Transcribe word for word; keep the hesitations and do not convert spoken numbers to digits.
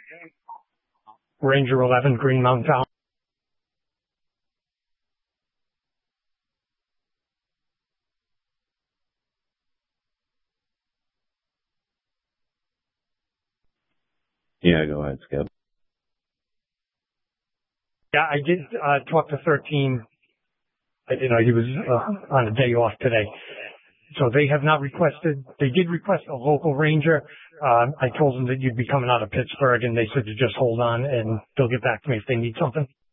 Ranger eleven, Green Mountain Town. Yeah, go ahead, Skip. Yeah, I did uh, talk to thirteen. I didn't know he was uh, on a day off today. So they have not requested, they did request a local ranger. Um, I told them that you'd be coming out of Pittsburgh, and they said to just hold on, and they'll get back to me if they need something.